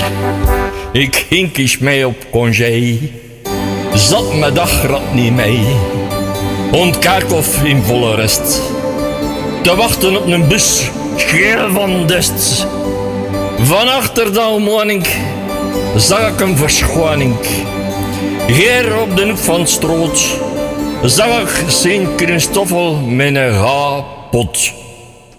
Ik ging eens mee op congé. Zat mijn dagrad niet mee. Ontkerkhof in volle rest. Te wachten op een bus, scheel van dest. Van achter de almoning zag ik een verschoning. Hier op de hoek van het stroot zag ik Sint-Christoffel met een gaapot.